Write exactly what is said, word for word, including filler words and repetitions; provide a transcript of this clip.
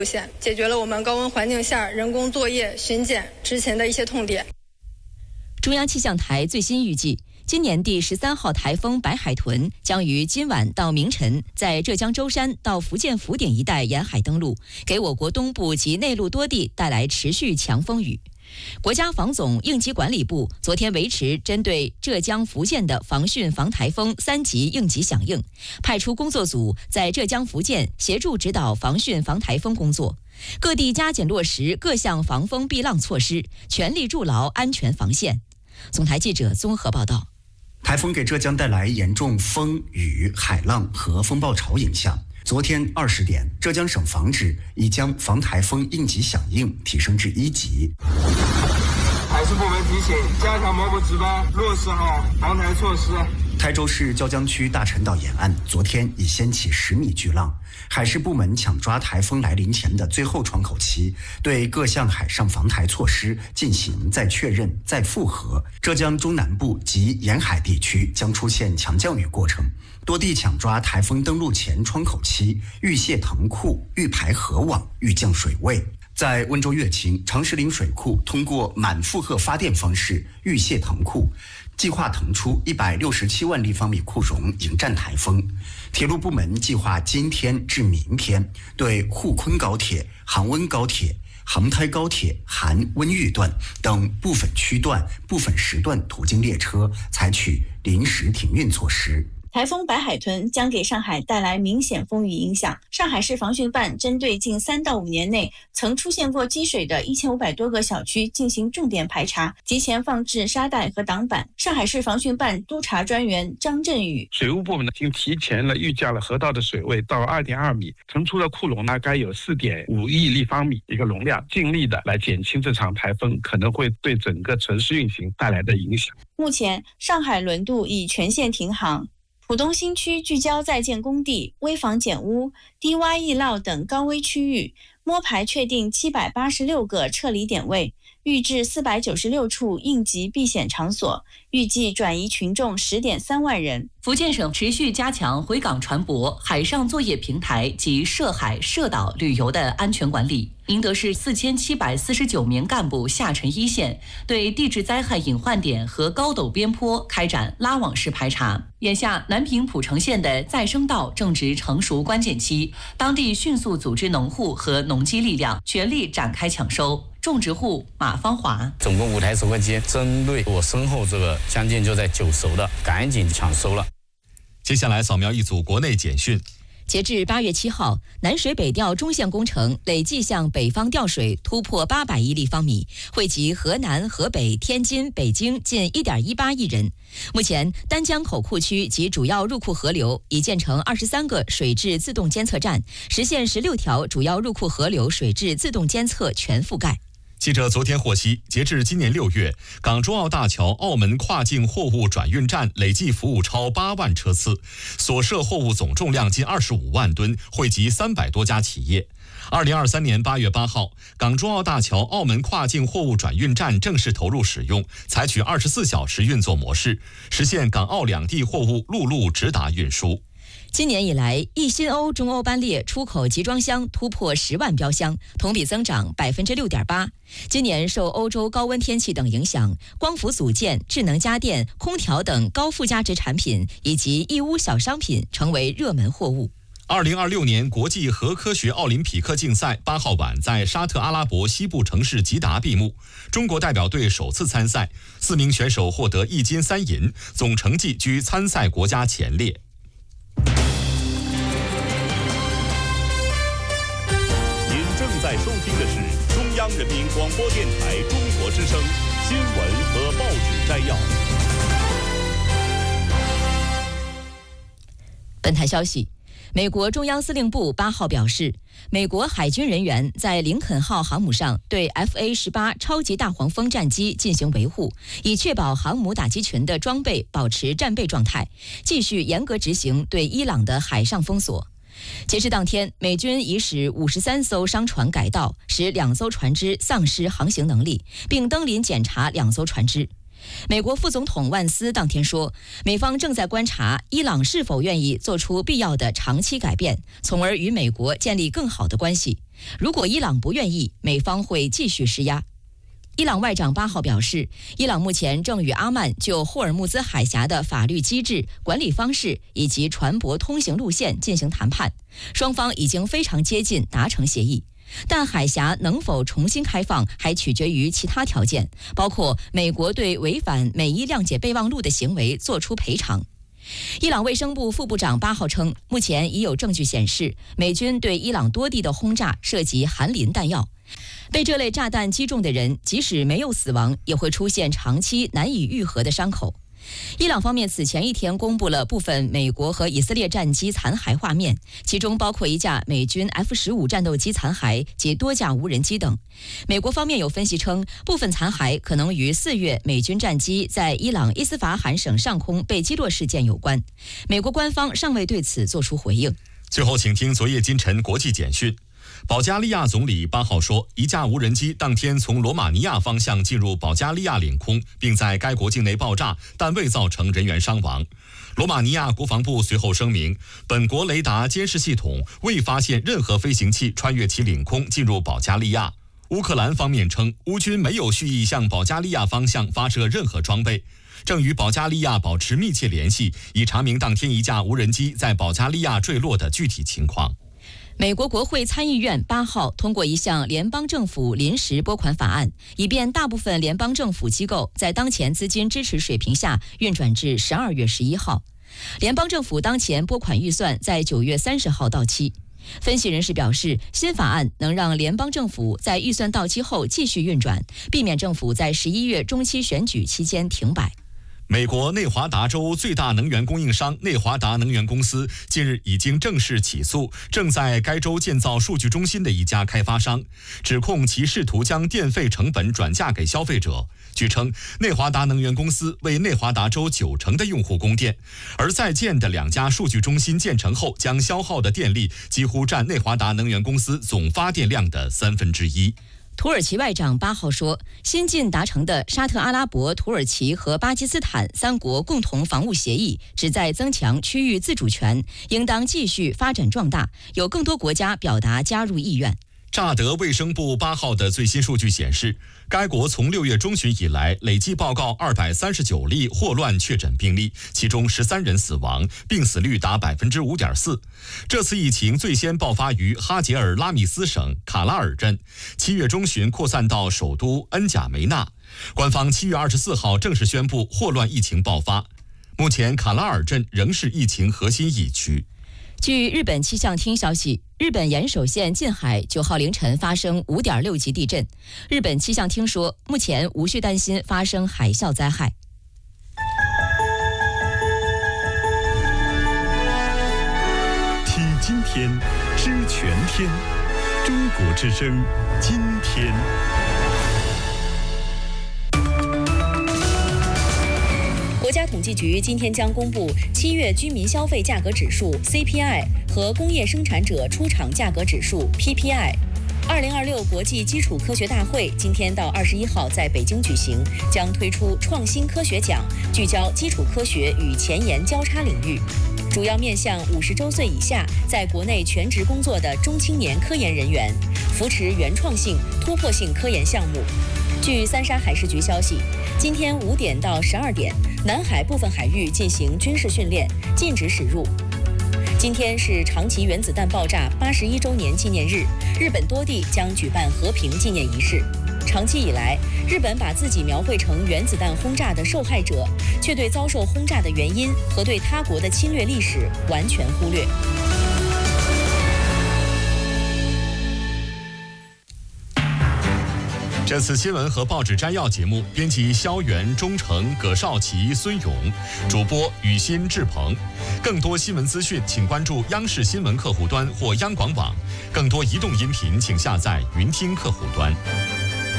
解决了我们高温环境下人工作业、巡检执勤的一些痛点。 中央气象台最新预计，今年第十三号台风白海豚将于今晚到明晨在浙江舟山到福建福鼎一带沿海登陆，给我国东部及内陆多地带来持续强风雨。国家防总应急管理部昨天维持针对浙江、福建的防汛防台风三级应急响应，派出工作组在浙江、福建协助指导防汛防台风工作，各地加紧落实各项防风避浪措施，全力筑牢安全防线。总台记者综合报道。 台风给浙江带来严重风雨、海浪和风暴潮影响。昨天二十点，浙江省防指已将防台风应急响应提升至一级。 海事部门提醒，加强某某值班，落实好防台措施。 台州市椒江区大陈岛沿岸昨天已掀起十米巨浪，海事部门抢抓台风来临前的最后窗口期，对各项海上防台措施进行再确认、再复核。浙江中南部及沿海地区将出现强降雨过程，多地抢抓台风登陆前窗口期，预泄腾库、预排河网、预降水位。在温州乐清长石岭水库通过满负荷发电方式预泄腾库，计划腾出一百六十七万立方米库容迎战台风。铁路部门计划今天至明天对沪昆高铁、杭温高铁、杭台高铁含温豫段等部分区段、部分时段途经列车采取临时停运措施。 台风白海豚将给上海带来明显风雨影响。上海市防汛办针对近三到五年内曾出现过积水的一千五百多个小区进行重点排查，提前放置沙袋和挡板。上海市防汛办督察专员张振宇： 水务部门呢，已经提前了预降了河道的水位到二点二米，腾出的库容大概有四点五亿立方米一个容量，尽力的来减轻这场台风可能会对整个城市运行带来的影响。 目前，上海轮渡已全线停航。浦东新区聚焦在建工地、危房减污、低洼易涝等高危区域，摸排确定七百八十六个撤离点位，预置四百九十六处应急避险场所，预计转移群众 十点三万人。 福建省持续加强回港船舶、海上作业平台及涉海涉岛旅游的安全管理。宁德市四千七百四十九名干部下沉一线，对地质灾害隐患点和高陡边坡开展拉网式排查。眼下，南平蒲城县的再生稻正值成熟关键期，当地迅速组织农户和农机力量，全力展开抢收。种植户马芳华： 总共五台收割机，针对我身后这个将近就在九熟的，赶紧抢收了。 接下来扫描一组国内简讯。 截至八月七号，南水北调中线工程累计向北方调水突破八百亿立方米，惠及河南、河北、天津、北京近 一点一八亿人。目前，丹江口库区及主要入库河流已建成二十三个水质自动监测站，实现十六条主要入库河流水质自动监测全覆盖。 记者昨天获悉，截至今年六月，港珠澳大桥澳门跨境货物转运站累计服务超八万车次，所涉货物总重量近二十五万吨，惠及三百多家企业。二零二三年八月八号，港珠澳大桥澳门跨境货物转运站正式投入使用，采取二十四小时运作模式，实现港澳两地货物陆路直达运输。 今年以来，一新欧中欧班列出口集装箱突破十万标箱，同比增长百分之六点八。今年受欧洲高温天气等影响，光伏组件、智能家电、空调等高附加值产品以及义乌小商品成为热门货物。 二零二六年国际核科学奥林匹克竞赛八号晚在沙特阿拉伯西部城市吉达闭幕，中国代表队首次参赛，四名选手获得一金三银，总成绩居参赛国家前列。 正在收听的是中央人民广播电台中国之声新闻和报纸摘要。 本台消息，美国中央司令部八号表示，美国海军人员在林肯号航母上对 F A 十八 超级大黄蜂战机进行维护，以确保航母打击群的装备保持战备状态，继续严格执行对伊朗的海上封锁。截至当天，美军已使五十三艘商船改道，使两艘船只丧失航行能力，并登临检查两艘船只。 美国副总统万斯当天说，美方正在观察伊朗是否愿意做出必要的长期改变，从而与美国建立更好的关系。如果伊朗不愿意，美方会继续施压。伊朗外长八号表示，伊朗目前正与阿曼就霍尔木兹海峡的法律机制、管理方式以及船舶通行路线进行谈判，双方已经非常接近达成协议。但海峡能否重新开放还取决于其他条件，包括美国对违反美伊谅解备忘录的行为作出赔偿。伊朗卫生部副部长八号称，目前已有证据显示，美军对伊朗多地的轰炸涉及含磷弹药。被这类炸弹击中的人，即使没有死亡，也会出现长期难以愈合的伤口。伊朗方面此前一天公布了部分美国和以色列战机残骸画面，其中包括一架美军 F 十五 战斗机残骸及多架无人机等。美国方面有分析称，部分残骸可能与四月美军战机在伊朗伊斯法罕省上空被击落事件有关。美国官方尚未对此作出回应。 最后，请听昨夜今晨国际简讯。保加利亚总理八号说，一架无人机当天从罗马尼亚方向进入保加利亚领空，并在该国境内爆炸，但未造成人员伤亡。罗马尼亚国防部随后声明，本国雷达监视系统未发现任何飞行器穿越其领空进入保加利亚。乌克兰方面称，乌军没有蓄意向保加利亚方向发射任何装备，正与保加利亚保持密切联系，以查明当天一架无人机在保加利亚坠落的具体情况。 美国国会参议院八号通过一项联邦政府临时拨款法案，以便大部分联邦政府机构在当前资金支持水平下运转至十二月十一号。联邦政府当前拨款预算在九月三十号到期。分析人士表示，新法案能让联邦政府在预算到期后继续运转，避免政府在十一月中期选举期间停摆。 美国内华达州最大能源供应商内华达能源公司近日已经正式起诉正在该州建造数据中心的一家开发商，指控其试图将电费成本转嫁给消费者。据称，内华达能源公司为内华达州九成的用户供电，而在建的两家数据中心建成后将消耗的电力几乎占内华达能源公司总发电量的三分之一。 土耳其外长八号说，新近达成的沙特阿拉伯、土耳其和巴基斯坦三国共同防务协议旨在增强区域自主权，应当继续发展壮大，有更多国家表达加入意愿。 乍得卫生部八号的最新数据显示，该国从六月中旬以来累计报告二百三十九例霍乱确诊病例，其中十三人死亡，病死率达百分之五点四。这次疫情最先爆发于哈杰尔拉米斯省卡拉尔镇，七月中旬扩散到首都恩贾梅纳。官方七月二十四号正式宣布霍乱疫情爆发。目前卡拉尔镇仍是疫情核心疫区。 据日本气象厅消息，日本岩手县近海九号凌晨发生五点六级地震。日本气象厅说，目前无需担心发生海啸灾害。 听今天，知全天，中国之声，今天。 国家统计局今天将公布七月居民消费价格指数 C P I 和工业生产者出厂价格指数 P P I。二零二六国际基础科学大会今天到二十一号在北京举行，将推出创新科学奖，聚焦基础科学与前沿交叉领域，主要面向五十周岁以下在国内全职工作的中青年科研人员，扶持原创性、突破性科研项目。据三沙海事局消息，今天五点到十二点，南海部分海域进行军事训练，禁止驶入。今天是长崎原子弹爆炸八十一周年纪念日，日本多地将举办和平纪念仪式。长期以来，日本把自己描绘成原子弹轰炸的受害者，却对遭受轰炸的原因和对他国的侵略历史完全忽略。 这次新闻和报纸摘要节目，编辑肖元、钟诚、葛少奇、孙勇，主播雨欣、志鹏。更多新闻资讯，请关注央视新闻客户端或央广网。更多移动音频，请下载云听客户端。